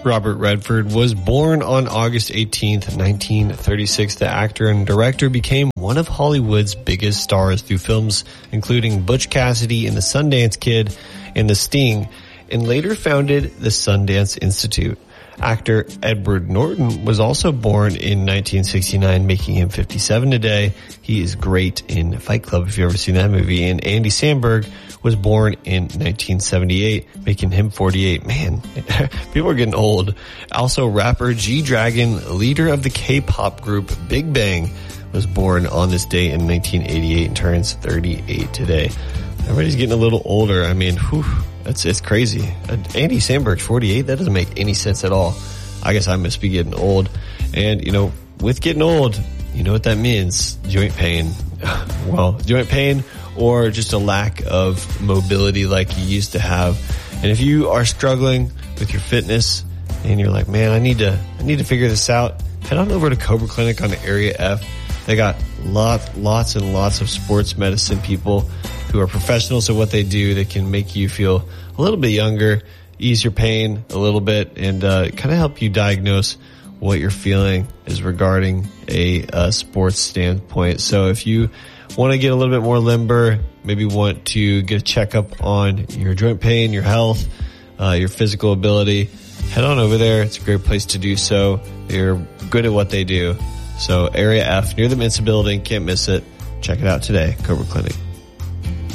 Robert Redford was born on August 18th, 1936. The actor and director became one of Hollywood's biggest stars through films including Butch Cassidy and the Sundance Kid and The Sting, and later founded the Sundance Institute. Actor Edward Norton was also born in 1969, making him 57 today. He is great in Fight Club, if you've ever seen that movie. And Andy Samberg was born in 1978, making him 48. Man, people are getting old. Also, rapper G-Dragon, leader of the K-pop group Big Bang, was born on this day in 1988 and turns 38 today. Everybody's getting a little older. I mean, it's crazy. Andy Samberg's 48. That doesn't make any sense at all. I guess I must be getting old. And, with getting old, you know what that means? Joint pain. Well, joint pain or just a lack of mobility like you used to have. And if you are struggling with your fitness and you're like, man, I need to figure this out, head on over to Cobra Clinic on Area F. They got lots and lots of sports medicine people who are professionals at what they do. They can make you feel a little bit younger, ease your pain a little bit, and kind of help you diagnose what you're feeling is regarding a sports standpoint. So if you want to get a little bit more limber, maybe want to get a checkup on your joint pain, your health, your physical ability, head on over there. It's a great place to do so. They're good at what they do. So Area F near the Mensa building, can't miss it. Check it out today, Cobra Clinic.